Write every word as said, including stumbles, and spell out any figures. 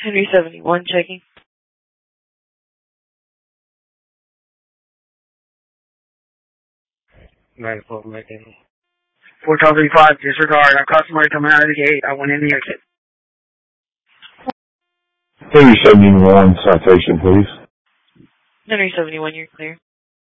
Henry seventy-one checking. nine twelve making. four twelve eighty-five, disregard. A customer coming out of the gate. I went in the exit. Henry seventy-one citation, please. Henry seventy-one, you're clear.